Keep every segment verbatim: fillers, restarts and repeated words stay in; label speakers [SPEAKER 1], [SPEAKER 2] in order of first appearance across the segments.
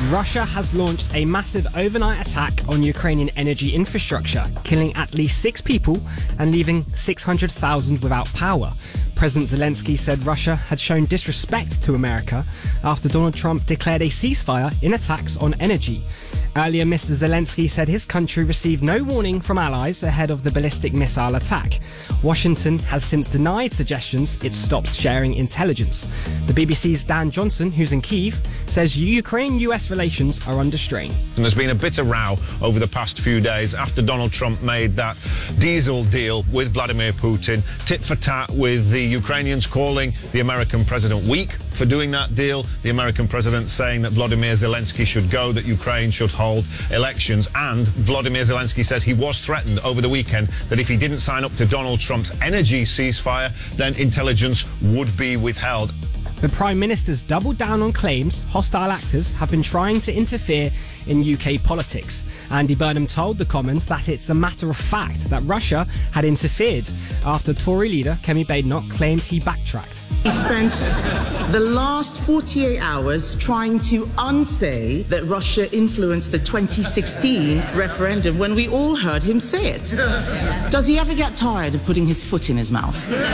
[SPEAKER 1] Russia has launched a massive overnight attack on Ukrainian energy infrastructure, killing at least six people and leaving six hundred thousand without power. President Zelensky said Russia had shown disrespect to America after Donald Trump declared a ceasefire in attacks on energy. Earlier, Mister Zelensky said his country received no warning from allies ahead of the ballistic missile attack. Washington has since denied suggestions it stops sharing intelligence. The B B C's Dan Johnson, who's in Kyiv, says Ukraine-U S relations are under strain.
[SPEAKER 2] And there's been a bit of row over the past few days after Donald Trump made that diesel deal with Vladimir Putin, tit for tat with the Ukrainians calling the American president weak for doing that deal, the American president saying that Vladimir Zelensky should go, that Ukraine should hold elections, and Vladimir Zelensky says he was threatened over the weekend that if he didn't sign up to Donald Trump's energy ceasefire, then intelligence would be withheld.
[SPEAKER 1] The Prime Minister's doubled down on claims hostile actors have been trying to interfere in U K politics. Andy Burnham told the Commons that it's a matter of fact that Russia had interfered after Tory leader Kemi Badenoch claimed he backtracked.
[SPEAKER 3] He spent the last forty-eight hours trying to unsay that Russia influenced the twenty sixteen referendum when we all heard him say it. Does he ever get tired of putting his foot in his mouth?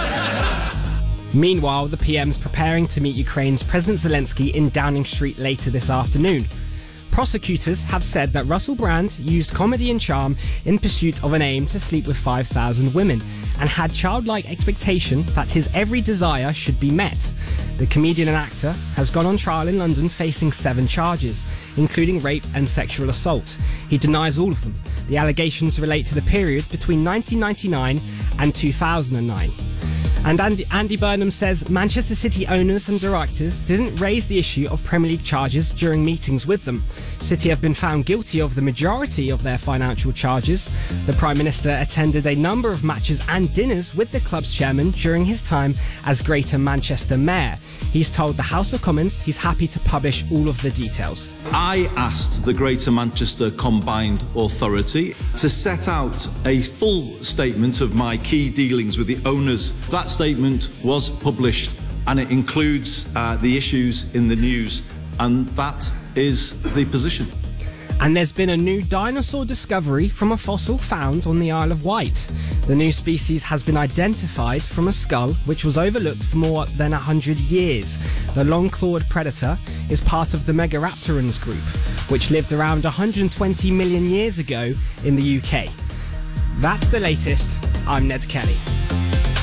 [SPEAKER 1] Meanwhile, the P M's preparing to meet Ukraine's President Zelensky in Downing Street later this afternoon. Prosecutors have said that Russell Brand used comedy and charm in pursuit of an aim to sleep with five thousand women and had childlike expectation that his every desire should be met. The comedian and actor has gone on trial in London facing seven charges, including rape and sexual assault. He denies all of them. The allegations relate to the period between nineteen ninety-nine and two thousand nine. And Andy, Andy Burnham says Manchester City owners and directors didn't raise the issue of Premier League charges during meetings with them. City have been found guilty of the majority of their financial charges. The Prime Minister attended a number of matches and dinners with the club's chairman during his time as Greater Manchester Mayor. He's told the House of Commons he's happy to publish all of the details.
[SPEAKER 4] I asked the Greater Manchester Combined Authority to set out a full statement of my key dealings with the owners. That statement was published and it includes uh, the issues in the news, and that is the position.
[SPEAKER 1] And there's been a new dinosaur discovery from a fossil found on the Isle of Wight. The new species has been identified from a skull which was overlooked for more than one hundred years. The long-clawed predator is part of the Megaraptorans group, which lived around one hundred twenty million years ago in the U K. That's the latest. I'm Ned Kelly.